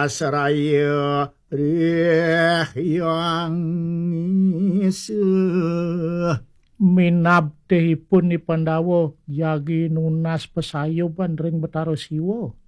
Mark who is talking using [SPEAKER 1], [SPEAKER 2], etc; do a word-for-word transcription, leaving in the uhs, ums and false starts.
[SPEAKER 1] saraya rehyang iseuh
[SPEAKER 2] minabdehipun ni Pandawa jagi nunas pasayuban ring Betara Siwa.